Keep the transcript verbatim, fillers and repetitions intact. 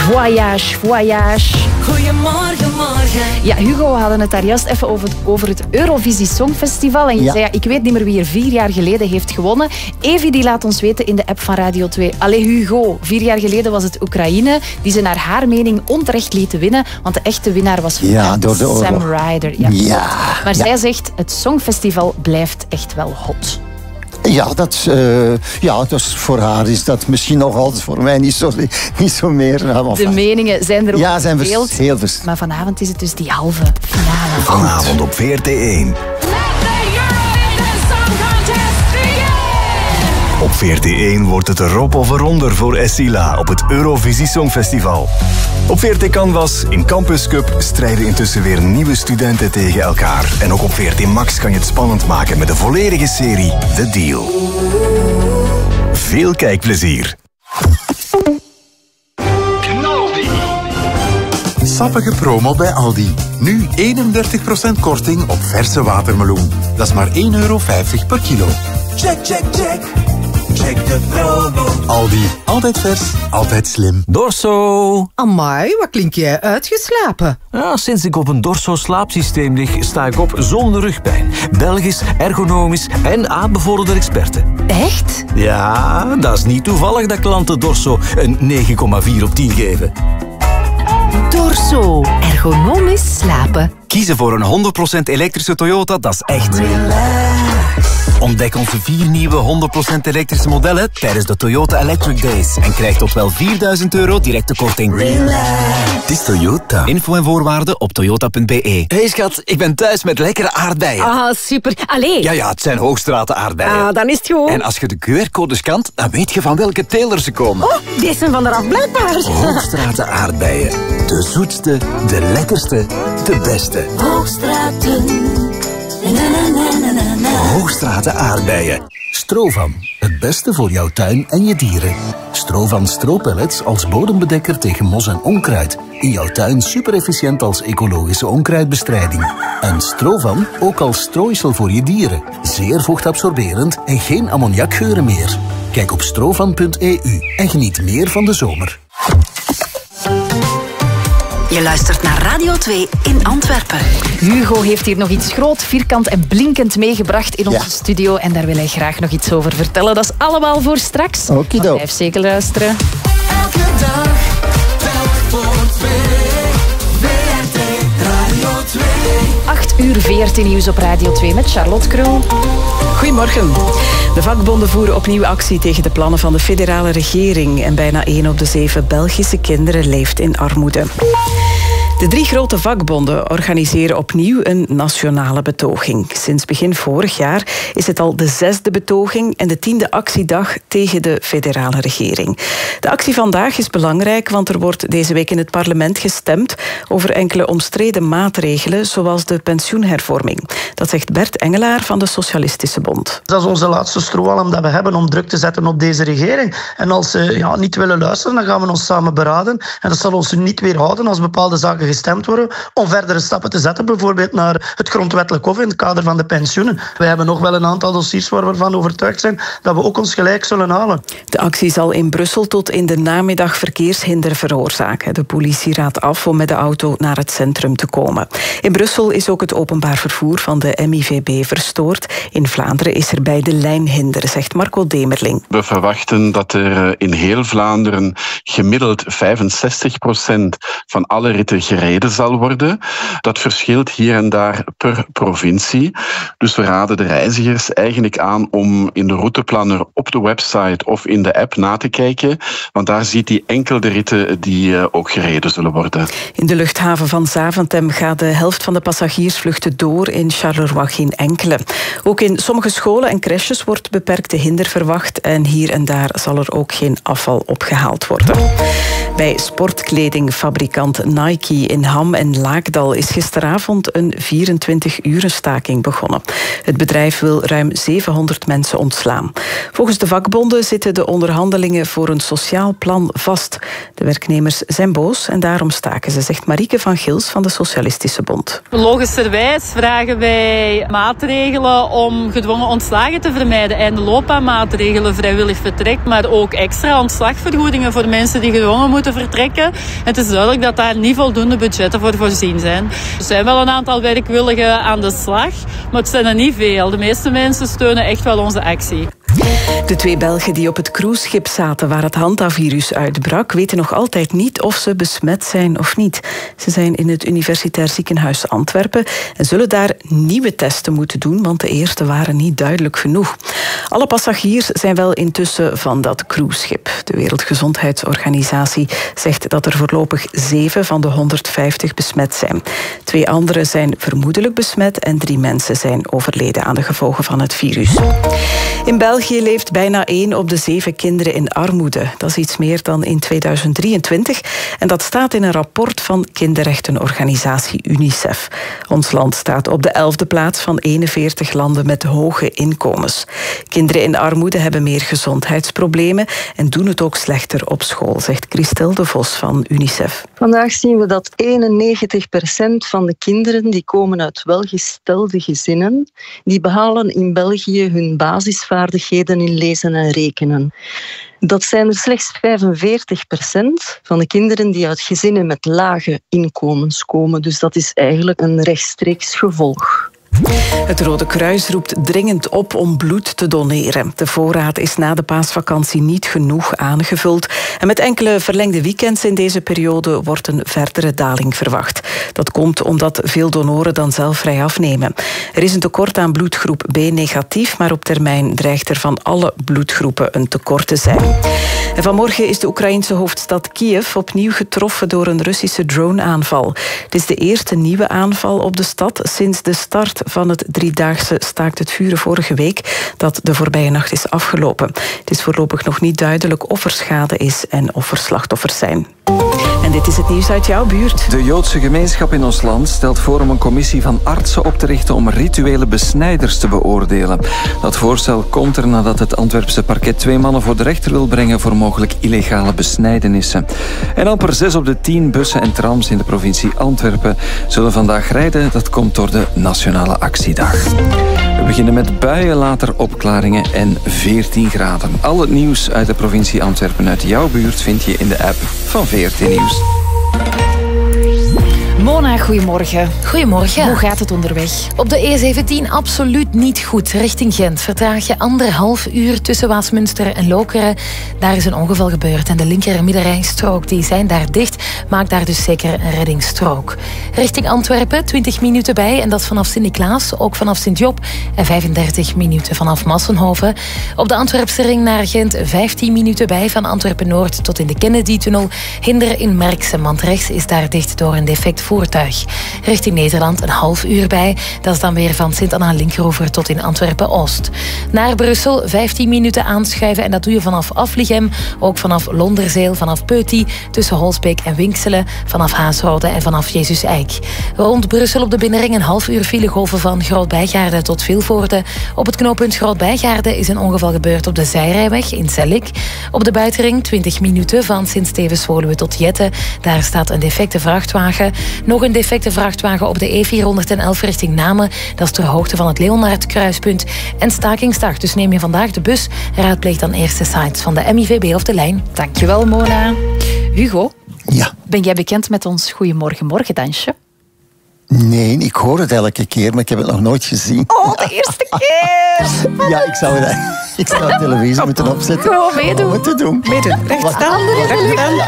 Voyage, voyage. Goedemorgen, morgen. Ja, Hugo, we hadden het daar juist even over het, over het Eurovisie Songfestival. En je ja. zei, ja, ik weet niet meer wie er vier jaar geleden heeft gewonnen. Evi die laat ons weten in de app van Radio twee. Allee, Hugo, vier jaar geleden was het Oekraïne die ze naar haar mening onterecht lieten winnen. Want de echte winnaar was ja, door de oorlog. Sam Ryder. Ja. Ja, maar ja. zij zegt, het Songfestival blijft echt wel hot. Ja, dat, uh, ja, dat is voor haar is dat misschien nog altijd voor mij niet zo, niet zo meer. Nou, de meningen zijn er ook ja, zijn verdeeld. Heel vers. Maar vanavond is het dus die halve finale. Vanavond op V R T één. Op V R T één wordt het erop of eronder voor Essila op het Eurovisie Songfestival. Op V R T Canvas in Campus Cup strijden intussen weer nieuwe studenten tegen elkaar. En ook op V R T Max kan je het spannend maken met de volledige serie The Deal. Veel kijkplezier. Sappige promo bij Aldi. Nu eenendertig procent korting op verse watermeloen. Dat is maar één euro vijftig per kilo. Check, check, check. Check de promo. Aldi. Altijd vers, altijd slim. Dorso. Amai, wat klink jij uitgeslapen? Ja, sinds ik op een Dorso slaapsysteem lig, sta ik op zonder rugpijn. Belgisch, ergonomisch en aanbevolen experten. Echt? Ja, dat is niet toevallig dat klanten Dorso een negen komma vier op tien geven. Dorso. Ergonomisch slapen. Kiezen voor een honderd procent elektrische Toyota, dat is echt. Relax. Ontdek onze vier nieuwe honderd procent elektrische modellen tijdens de Toyota Electric Days. En krijg tot wel vierduizend euro directe korting. Relax. Het is Toyota. Info en voorwaarden op toyota punt b e. Hey schat, ik ben thuis met lekkere aardbeien. Ah, super. Allee. Ja, ja, het zijn Hoogstraten aardbeien. Ah, dan is het goed. En als je de Q R-code scant, dan weet je van welke teler ze komen. Oh, die zijn van eraf blijkbaar. Hoogstraten aardbeien. De zoetste, de lekkerste, de beste. Hoogstraten. Na, na, na, na, na, na. Hoogstraten aardbeien. Strovan, het beste voor jouw tuin en je dieren. Strovan stropellets als bodembedekker tegen mos en onkruid. In jouw tuin super efficiënt als ecologische onkruidbestrijding. En Strovan ook als strooisel voor je dieren. Zeer vochtabsorberend en geen ammoniakgeuren meer. Kijk op strovan punt e u en geniet meer van de zomer. Je luistert naar Radio twee in Antwerpen. Hugo heeft hier nog iets groot, vierkant en blinkend meegebracht in onze ja. studio. En daar wil hij graag nog iets over vertellen. Dat is allemaal voor straks. Okido. Blijf zeker luisteren. Elke dag, telk voor twee. V R T Radio twee. acht uur V R T nieuws op Radio twee met Charlotte Krul. Goedemorgen. De vakbonden voeren opnieuw actie tegen de plannen van de federale regering. En bijna één op de zeven Belgische kinderen leeft in armoede. De drie grote vakbonden organiseren opnieuw een nationale betoging. Sinds begin vorig jaar is het al de zesde betoging en de tiende actiedag tegen de federale regering. De actie vandaag is belangrijk, want er wordt deze week in het parlement gestemd over enkele omstreden maatregelen, zoals de pensioenhervorming. Dat zegt Bert Engelaar van de Socialistische Bond. Dat is onze laatste strohalm dat we hebben om druk te zetten op deze regering. En als ze ja, niet willen luisteren, dan gaan we ons samen beraden. En dat zal ons niet weerhouden als bepaalde zaken gestemd worden, om verdere stappen te zetten, bijvoorbeeld naar het grondwettelijk hof in het kader van de pensioenen. We hebben nog wel een aantal dossiers waar we ervan overtuigd zijn dat we ook ons gelijk zullen halen. De actie zal in Brussel tot in de namiddag verkeershinder veroorzaken. De politie raadt af om met de auto naar het centrum te komen. In Brussel is ook het openbaar vervoer van de M I V B verstoord. In Vlaanderen is er bij de lijn hinder, zegt Marco Demerling. We verwachten dat er in heel Vlaanderen gemiddeld vijfenzestig procent van alle ritten gereden zal worden. Dat verschilt hier en daar per provincie. Dus we raden de reizigers eigenlijk aan om in de routeplanner op de website of in de app na te kijken, want daar ziet hij enkel de ritten die ook gereden zullen worden. In de luchthaven van Zaventem gaat de helft van de passagiersvluchten door, in Charleroi geen enkele. Ook in sommige scholen en crèches wordt beperkte hinder verwacht en hier en daar zal er ook geen afval opgehaald worden. Bij sportkledingfabrikant Nike in Ham en Laakdal is gisteravond een vierentwintig-uren staking begonnen. Het bedrijf wil ruim zevenhonderd mensen ontslaan. Volgens de vakbonden zitten de onderhandelingen voor een sociaal plan vast. De werknemers zijn boos en daarom staken ze, zegt Marieke van Gils van de Socialistische Bond. Logischerwijs vragen wij maatregelen om gedwongen ontslagen te vermijden. Einde loopbaanmaatregelen, vrijwillig vertrek, maar ook extra ontslagvergoedingen voor mensen die gedwongen moeten moeten vertrekken. En het is duidelijk dat daar niet voldoende budgetten voor voorzien zijn. Er zijn wel een aantal werkwilligen aan de slag, maar het zijn er niet veel. De meeste mensen steunen echt wel onze actie. De twee Belgen die op het cruiseschip zaten waar het Hantavirus uitbrak, weten nog altijd niet of ze besmet zijn of niet. Ze zijn in het Universitair Ziekenhuis Antwerpen en zullen daar nieuwe testen moeten doen, want de eerste waren niet duidelijk genoeg. Alle passagiers zijn wel intussen van dat cruiseschip. De Wereldgezondheidsorganisatie zegt dat er voorlopig zeven van de honderdvijftig besmet zijn. Twee anderen zijn vermoedelijk besmet en drie mensen zijn overleden aan de gevolgen van het virus. In België leeft bijna één op de zeven kinderen in armoede. Dat is iets meer dan in tweeduizend drieëntwintig. En dat staat in een rapport van kinderrechtenorganisatie UNICEF. Ons land staat op de elfde plaats van eenenveertig landen met hoge inkomens. Kinderen in armoede hebben meer gezondheidsproblemen en doen het ook slechter op school, zegt Christel de Vos van UNICEF. Vandaag zien we dat eenennegentig procent van de kinderen die komen uit welgestelde gezinnen, die behalen in België hun basisvaardigheden in lezen en rekenen. Dat zijn er slechts vijfenveertig procent van de kinderen die uit gezinnen met lage inkomens komen. Dus dat is eigenlijk een rechtstreeks gevolg. Het Rode Kruis roept dringend op om bloed te doneren. De voorraad is na de paasvakantie niet genoeg aangevuld. En met enkele verlengde weekends in deze periode wordt een verdere daling verwacht. Dat komt omdat veel donoren dan zelf vrij afnemen. Er is een tekort aan bloedgroep B negatief, maar op termijn dreigt er van alle bloedgroepen een tekort te zijn. En vanmorgen is de Oekraïense hoofdstad Kiev opnieuw getroffen door een Russische droneaanval. Het is de eerste nieuwe aanval op de stad sinds de start van het driedaagse staakt het vuren vorige week, dat de voorbije nacht is afgelopen. Het is voorlopig nog niet duidelijk of er schade is en of er slachtoffers zijn. En dit is het nieuws uit jouw buurt. De Joodse gemeenschap in ons land stelt voor om een commissie van artsen op te richten om rituele besnijders te beoordelen. Dat voorstel komt er nadat het Antwerpse parket twee mannen voor de rechter wil brengen voor mogelijk illegale besnijdenissen. En amper zes op de tien bussen en trams in de provincie Antwerpen zullen vandaag rijden. Dat komt door de Nationale Actiedag. We beginnen met buien, later opklaringen en veertien graden. Al het nieuws uit de provincie Antwerpen uit jouw buurt vind je in de app van V R T Nieuws. Mona, goedemorgen. Goedemorgen. Hoe gaat het onderweg? Op de E zeventien absoluut niet goed. Richting Gent vertraag je anderhalf uur tussen Waasmunster en Lokeren. Daar is een ongeval gebeurd en de linker- en middenrijstrook die zijn daar dicht. Maak daar dus zeker een reddingsstrook. Richting Antwerpen twintig minuten bij en dat vanaf Sint-Niklaas, ook vanaf Sint-Job en vijfendertig minuten vanaf Massenhoven. Op de Antwerpse ring naar Gent vijftien minuten bij van Antwerpen-Noord tot in de Kennedy-tunnel. Hinder in Merksem, want rechts is daar dicht door een defect voertuig. Richting Nederland een half uur bij. Dat is dan weer van Sint-Anna-Linkeroever tot in Antwerpen-Oost. Naar Brussel vijftien minuten aanschuiven en dat doe je vanaf Aflichem, ook vanaf Londerzeel, vanaf Peuty, tussen Holsbeek en Winkselen, vanaf Haasrode en vanaf Jezus Eik. Rond Brussel op de binnenring een half uur filegolven van Groot-Bijgaarde tot Vilvoorde. Op het knooppunt Groot-Bijgaarde is een ongeval gebeurd op de zijrijweg in Zellik. Op de buitenring twintig minuten van Sint-Stevens-Woluwe tot Jette. Daar staat een defecte vrachtwagen. Nog een defecte vrachtwagen op de E vierhonderdelf richting Namen. Dat is ter hoogte van het Leonard-kruispunt. En stakingsdag, dus neem je vandaag de bus. Raadpleeg dan eerst de sites van de M I V B of de lijn. Dankjewel, Mona. Hugo? Ja. Ben jij bekend met ons Goeiemorgen-morgendansje? Nee, ik hoor het elke keer, maar ik heb het nog nooit gezien. Oh, de eerste keer! Ja, ik zou, het, ik zou de televisie moeten opzetten. Gewoon meedoen. Om het te doen. Meedoen. Recht staan, recht staan.